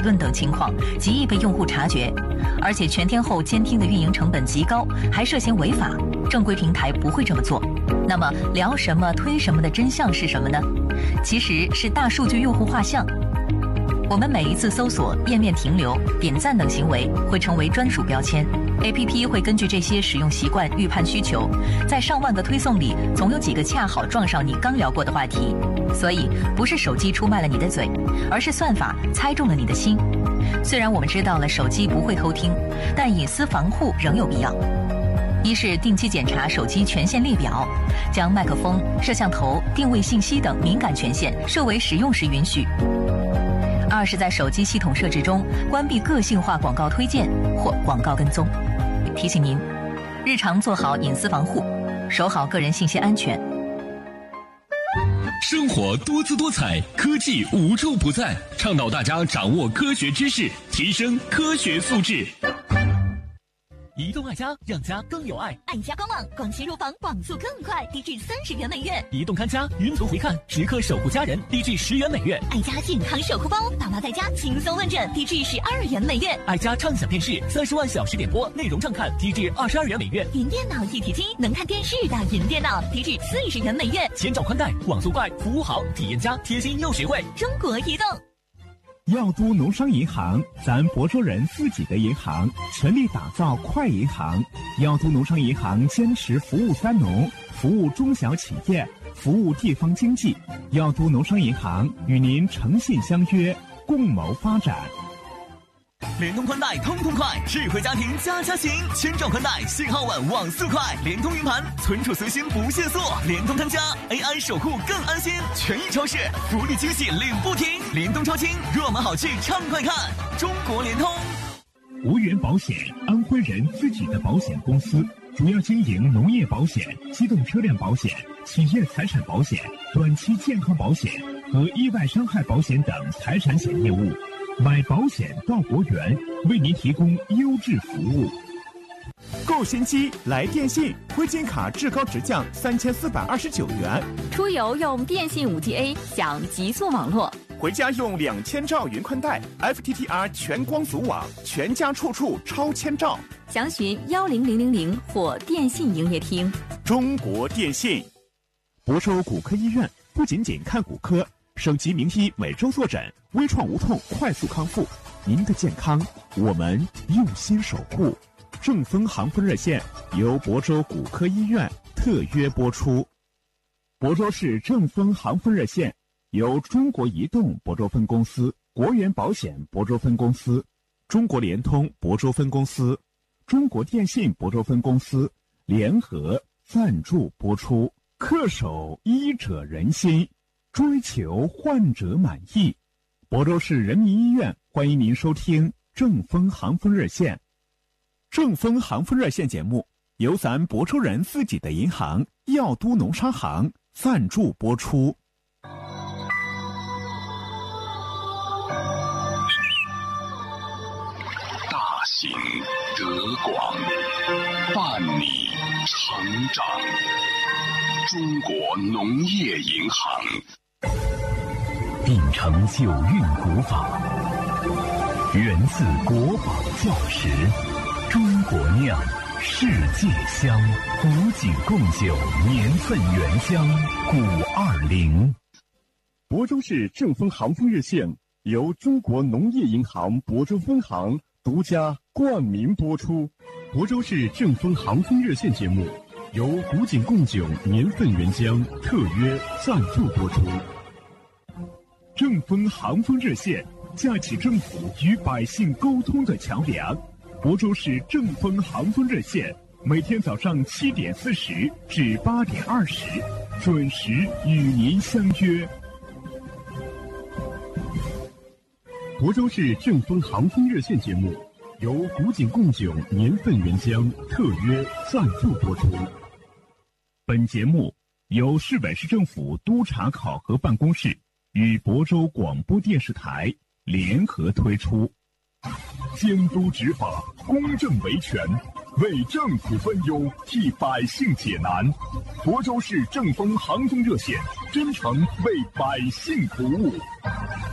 顿等情况，极易被用户察觉，而且全天候监听的运营成本极高，还涉嫌违法。正规平台不会这么做。那么聊什么推什么的真相是什么呢？其实是大数据用户画像。我们每一次搜索、页面停留、点赞等行为会成为专属标签 ，APP 会根据这些使用习惯预判需求，在上万个推送里，总有几个恰好撞上你刚聊过的话题。所以，不是手机出卖了你的嘴，而是算法猜中了你的心。虽然我们知道了手机不会偷听，但隐私防护仍有必要。一是定期检查手机权限列表，将麦克风、摄像头、定位信息等敏感权限设为使用时允许。二是在手机系统设置中关闭个性化广告推荐或广告跟踪。提醒您，日常做好隐私防护，守好个人信息安全。 生活多姿多彩，科技无处不在，倡导大家掌握科学知识，提升科学素质。 移动爱家，让家更有爱。 爱家官网，光纤入房，网速更快，低至30元每月。 移动看家，云图回看，时刻守护家人，低至10元每月。 爱家健康守护包，爸妈在家轻松问诊，低至12元每月。 爱家畅享电视，30万小时点播，内容畅看，低至22元每月。 云电脑一体机，能看电视的云电脑，低至40元每月。 千兆宽带，网速快，服务好，体验佳，贴心又实惠。 中国移动。 药都农商银行，咱亳州人自己的银行，全力打造快银行。药都农商银行坚持服务三农，服务中小企业，服务地方经济。药都农商银行与您诚信相约，共谋发展。 联通宽带通通快，智慧家庭家家行，千兆宽带，信号稳，网速快，联通云盘，存储随心不限速，联通看家 AI 守护更安心，权益超市福利惊喜领不停，联通超轻，热门好剧畅快看，中国联通。 无源保险，安徽人自己的保险公司，主要经营农业保险、机动车辆保险、企业财产保险、短期健康保险和意外伤害保险等财产险业务。买保险到国源，为您提供优质服务。 购新机来电信，挥金卡至高直降3429元。 出游用电信5G A 享极速网络， 回家用2000兆云宽带 FTTR 全光组网，全家处处超千兆。 详询10000或电信营业厅。 中国电信。亳州骨科医院不仅仅看骨科，省级名医每周坐诊，微创无痛快速康复。您的健康，我们用心守护。正风航风热线由亳州骨科医院特约播出。亳州市正风航风热线由中国移动亳州分公司、国源保险亳州分公司、中国联通亳州分公司、中国电信亳州分公司联合赞助播出。恪守医者仁心，追求患者满意。亳州市人民医院欢迎您收听正风航风热线。正风航风热线节目由咱亳州人自己的银行药都农商行赞助播出。 大行德广，伴你成长。中国农业银行秉承九韵古法，源自国宝教识，中国酿，世界香，古井贡酒，年份原香520。 亳州市正风航风热线由中国农业银行亳州分行独家冠名播出。亳州市正风航风热线节目由古井贡酒年份原香特约赞助播出。正风航风热线架起政府与百姓沟通的桥梁。亳州市正风航风热线每天早上7点40至8点20准时与您相约。亳州市正风航风热线节目由古井贡酒年份原香特约赞助播出。本节目由市委市政府督查考核办公室与亳州广播电视台联合推出。监督执法，公正维权，为政府分忧，替百姓解难。亳州市正风航风热线真诚为百姓服务。